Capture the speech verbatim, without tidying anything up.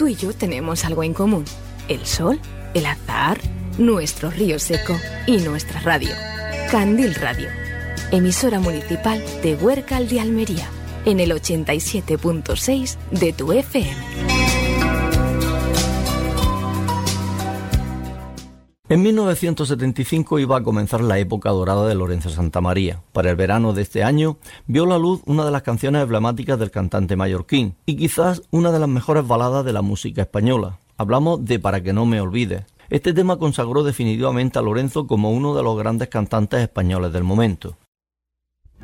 y yo tenemos algo en común. El sol, el azahar, nuestro río seco y nuestra radio. Candil Radio, emisora municipal de Huércal de Almería, en el ochenta y siete punto seis de tu F M. En mil novecientos setenta y cinco iba a comenzar la época dorada de Lorenzo Santamaría. Para el verano de este año vio la luz una de las canciones emblemáticas del cantante mallorquín y quizás una de las mejores baladas de la música española. Hablamos de Para que no me olvides. Este tema consagró definitivamente a Lorenzo como uno de los grandes cantantes españoles del momento.